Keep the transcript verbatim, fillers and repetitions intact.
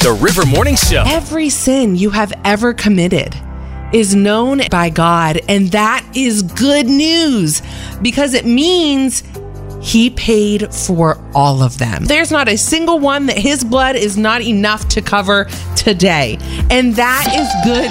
The River Morning Show. Every sin you have ever committed is known by God, and that is good news because it means He paid for all of them. There's not a single one that His blood is not enough to cover today, and that is good